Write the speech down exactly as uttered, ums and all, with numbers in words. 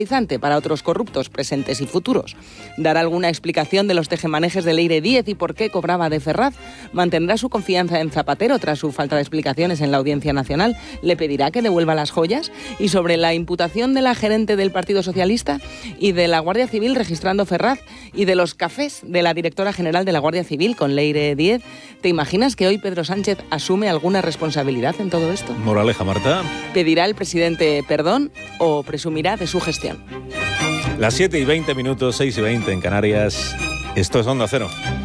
para otros corruptos presentes y futuros. ¿Dará alguna explicación de los tejemanejes de Leire Díez y por qué cobraba de Ferraz? ¿Mantendrá su confianza en Zapatero tras su falta de explicaciones en la Audiencia Nacional? ¿Le pedirá que devuelva las joyas? Y sobre la imputación de la gerente del Partido Socialista y de la Guardia Civil registrando Ferraz y de los cafés de la directora general de la Guardia Civil con Leire Díez, ¿te imaginas que hoy Pedro Sánchez asume alguna responsabilidad en todo esto? Moraleja, Marta. ¿Pedirá el presidente perdón o presumirá de su gestión? Las siete y veinte minutos, seis y veinte en Canarias. Esto es Onda Cero.